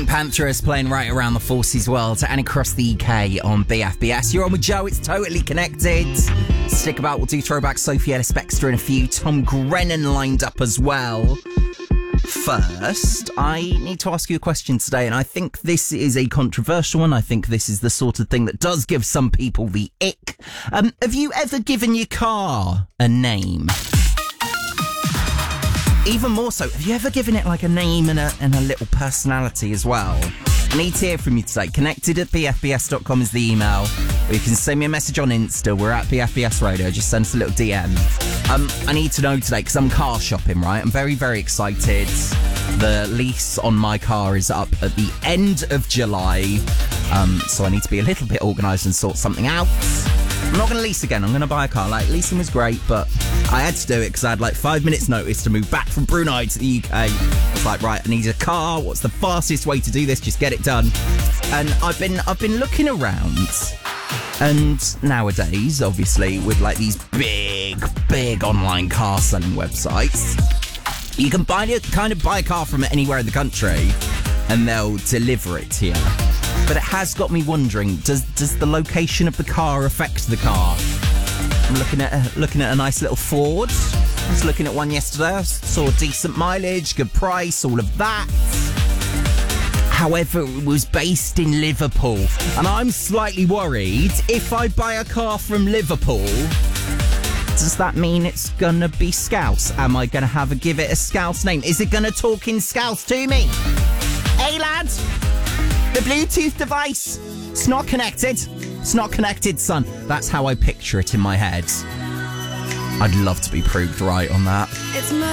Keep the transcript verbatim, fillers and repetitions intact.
Panther is playing right around the Forces world and across the U K on B F B S. You're on with Joe, it's totally connected. Stick about, we'll do throwback Sophie Ellis-Bextor and a few Tom Grennan lined up as well. First, I need to ask you a question today, and I think this is a controversial one. I think this is the sort of thing that does give some people the ick. Um, have you ever given your car a name? Even more so, have you ever given it like a name and a, and a little personality as well? I need to hear from you today. Connected at b f b s dot com is the email. Or you can send me a message on Insta. We're at B F B S Radio. Just send us a little D M. Um, I need to know today, because I'm car shopping, right? I'm very, very excited. The lease on my car is up at the end of July. Um, so I need to be a little bit organised and sort something out. I'm not going to lease again. I'm going to buy a car. Like, leasing was great, but I had to do it because I had like five minutes notice to move back from Brunei to the U K. I was like, right, I need a car. What's the fastest way to do this? Just get it done. And I've been, I've been looking around, and nowadays, obviously, with like these big, big online car selling websites, you can buy it, kind of buy a car from anywhere in the country, and they'll deliver it to you. But it has got me wondering, does does the location of the car affect the car? I'm looking at a, looking at a nice little Ford. I was looking at one yesterday. I saw decent mileage, good price, all of that. However, it was based in Liverpool. And I'm slightly worried, if I buy a car from Liverpool, does that mean it's gonna be Scouse? Am I gonna have a give it a Scouse name? Is it gonna talk in Scouse to me? Hey lads! The Bluetooth device, it's not connected. It's not connected, son. That's how I picture it in my head. I'd love to be proved right on that. It's my